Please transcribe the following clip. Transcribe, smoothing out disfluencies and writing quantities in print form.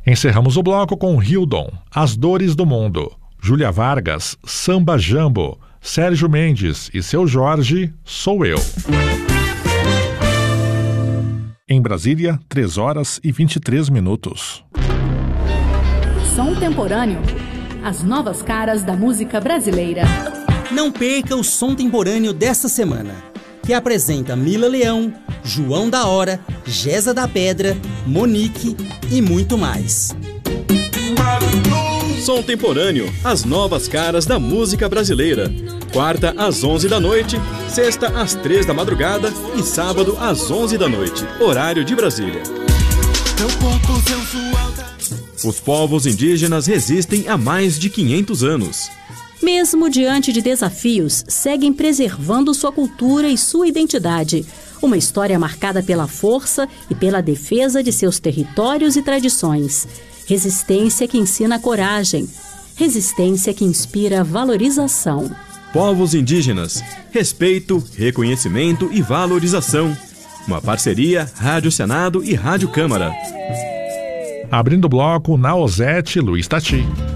Encerramos o bloco com Hildon, As Dores do Mundo, Júlia Vargas, Samba Jambo, Sérgio Mendes e Seu Jorge, Sou Eu. Em Brasília, 3h23. Som Temporâneo. As novas caras da música brasileira. Não perca o Som Temporâneo desta semana, que apresenta Mila Leão, João da Hora, Gesa da Pedra, Monique e muito mais. Som Temporâneo, as novas caras da música brasileira. Quarta às 11 da noite, sexta às 3 da madrugada e sábado às 11 da noite, horário de Brasília. Os povos indígenas resistem há mais de 500 anos. Mesmo diante de desafios, seguem preservando sua cultura e sua identidade. Uma história marcada pela força e pela defesa de seus territórios e tradições. Resistência que ensina coragem. Resistência que inspira valorização. Povos indígenas, respeito, reconhecimento e valorização. Uma parceria Rádio Senado e Rádio Câmara. Abrindo o bloco, Naozete, Luiz Tati.